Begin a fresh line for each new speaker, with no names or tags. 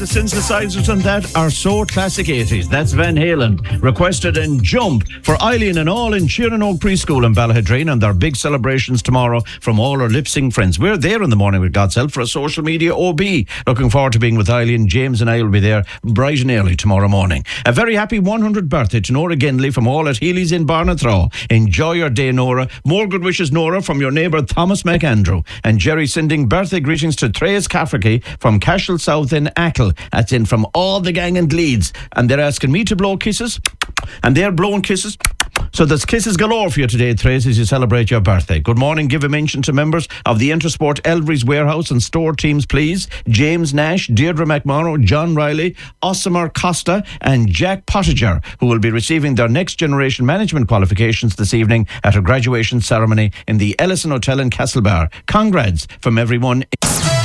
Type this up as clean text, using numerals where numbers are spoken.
the synthesizers on that are so classic 80s. That's Van Halen. Requested and Jump for Eileen and all in Sheeran Preschool in Ballahadreen, and their big celebrations tomorrow from all our lip sync friends. We're there in the morning with God's help for a social media OB. Looking forward to being with Eileen. James and I will be there bright and early tomorrow morning. A very happy 100th birthday to Nora Ginley from all at Healy's in Barnathraw. Enjoy your day, Nora. More good wishes, Nora, from your neighbour Thomas McAndrew. And Jerry sending birthday greetings to Trace Cafferty from Cashel South in Ackle. That's in from all the gang and Leeds. And they're asking me to blow kisses, and they're blowing kisses. So there's kisses galore for you today, Trace, as you celebrate your birthday. Good morning. Give a mention to members of the Intersport Elvery's warehouse and store teams, please. James Nash, Deirdre McMorrow, John Riley, Osimar Costa and Jack Pottinger, who will be receiving their next generation management qualifications this evening at a graduation ceremony in the Ellison Hotel in Castlebar. Congrats from everyone.